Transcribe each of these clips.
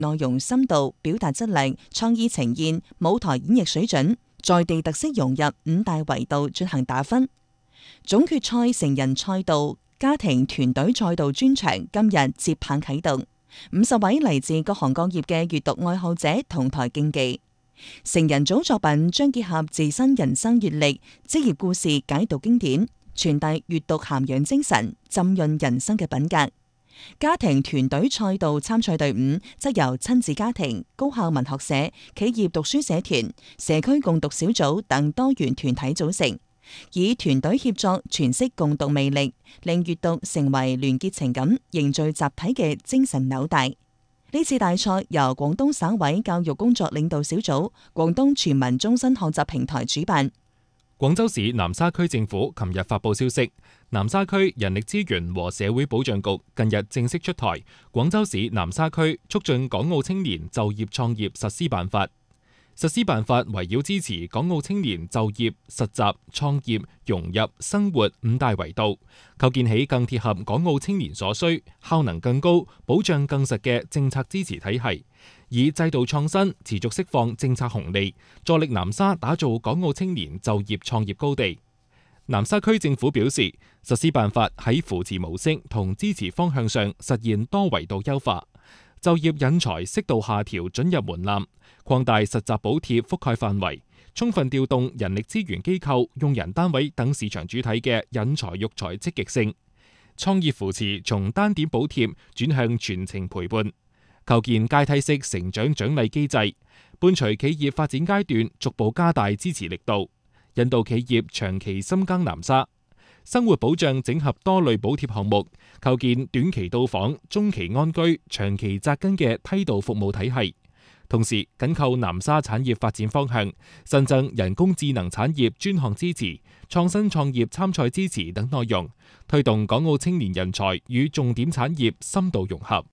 內容深度、表達質量、創意呈現、舞台演繹水準、在地特色融入5大維度進行打分。總決賽成人賽道、家庭團隊賽道專場今日接棒啟動，50位嚟自各行各業嘅閱讀愛好者同台競技。成人組作品將結合自身人生閱歷、職業故事解讀經典，傳遞閱讀涵養精神、浸潤人生嘅品格。家庭團隊賽道參賽隊伍則由親子家庭、高校文學社、企業讀書社團、社區共讀小組等多元團體組成，以團隊協作詮釋共讀魅力，令閱讀成為聯結情感、凝聚集體嘅精神紐帶。呢次大賽由廣東省委教育工作領導小組、廣東全民終身學習平台主辦。 廣州市南沙區政府琴日發布消息，南沙區人力資源和社會保障局近日正式出台《廣州市南沙區促進港澳青年就業創業實施辦法》。實施辦法圍繞支持港澳青年就業、實習、創業、融入、生活5大維度，構建起更貼合港澳青年所需、效能更高、保障更實嘅政策支持體系，以制度創新持續釋放政策紅利，助力南沙打造港澳青年就業創業高地。南沙區政府表示，實施辦法喺扶持模式同支持方向上實現多維度優化，就業引才適度下調准入門檻，擴大實習補貼覆蓋範圍，充分調動人力資源機構、用人單位等市場主體嘅引才育才積極性。創業扶持從單點補貼轉向全程陪伴，構建階梯式成長獎勵機制，伴隨企業發展階段逐步加大支持力度，引導企業長期深耕南沙。生活保障整合多類補貼項目，構建短期到訪、中期安居、長期扎根嘅梯度服務體系。同時緊扣南沙產業發展方向，新增人工智能產業專項支持、創新創業參賽支持等內容，推動港澳青年人才與重點產業深度融合。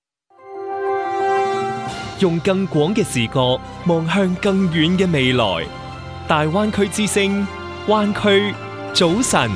用更廣嘅視角望向更遠嘅未來。大灣區之聲，灣區早晨。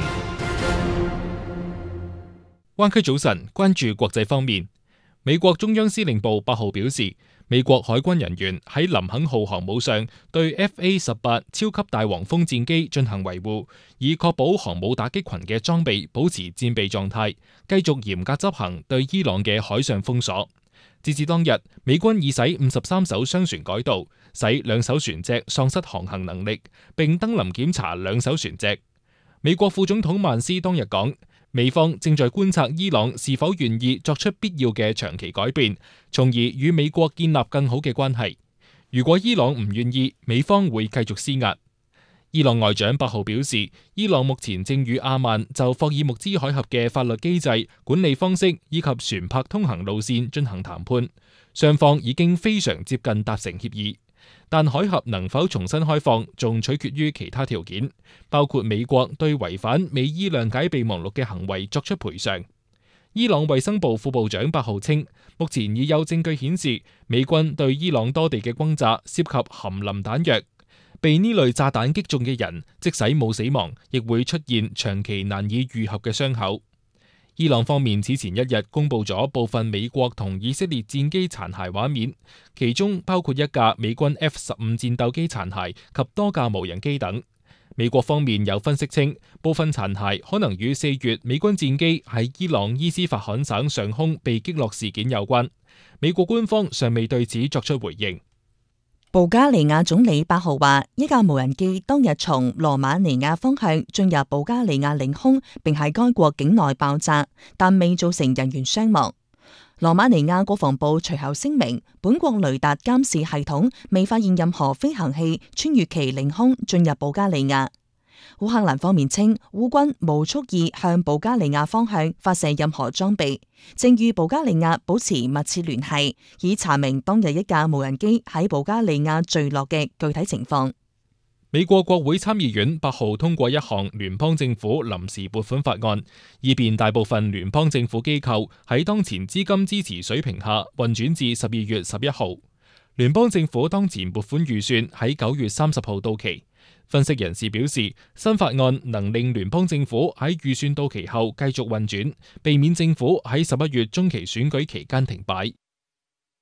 灣區早晨，關注國際方面。美國中央司令部8號表示，美國海軍人員喺林肯號航母上對 FA-18 超級大黃蜂戰機進行維護，以確保航母打擊群嘅裝備保持戰備狀態，繼續嚴格執行對伊朗嘅海上封鎖。截至當日，美軍已使53艘商船改道，使2艘船隻喪失航行能力，並登臨檢查2艘船隻。美國副總統曼斯當日講，美方正在觀察伊朗是否願意作出必要嘅長期改變，從而與美國建立更好嘅關係。如果伊朗唔願意，美方會繼續施壓。伊朗外長8號表示，伊朗目前正與阿曼就霍爾木茲海峽嘅法律機制、管理方式以及船舶通行路線進行談判，雙方已經非常接近達成協議。但海峽能否重新開放，仲取決於其他條件，包括美國對違反美伊諒解備忘錄嘅行為作出賠償。伊朗衛生部副部長8號稱，目前已有證據顯示美軍對伊朗多地嘅轟炸涉及含磷彈藥，被呢類炸彈擊中嘅人，即使冇死亡，亦會出現長期難以愈合嘅傷口。伊朗方面此前一日公布咗部分美國同以色列戰機殘骸畫面，其中包括一架美軍 F-15 戰鬥機殘骸及多架無人機等。美國方面有分析稱，部分殘骸可能與4月美軍戰機喺伊朗伊斯法罕省上空被擊落事件有關。美國官方尚未對此作出回應。 保加利亞總理8號話，一架無人機當日從羅馬尼亞方向進入保加利亞領空，並喺該國境內爆炸，但未造成人員傷亡。羅馬尼亞國防部隨後聲明，本國雷達監視系統未發現任何飛行器穿越其領空進入保加利亞。烏克蘭方面稱，烏軍無蓄意向保加利亞方向發射任何裝備，正與保加利亞保持密切聯繫，以查明當日一架無人機喺保加利亞墜落嘅具體情況。 美國國會參議院8號通過一項聯邦政府臨時撥款法案，以便大部分聯邦政府機構喺當前資金支持水平下運轉至12月11號。聯邦政府當前撥款預算喺9月30號到期。分析人士表示，新法案能令聯邦政府喺預算到期後繼續運轉，避免政府喺11月中期選舉期間停擺。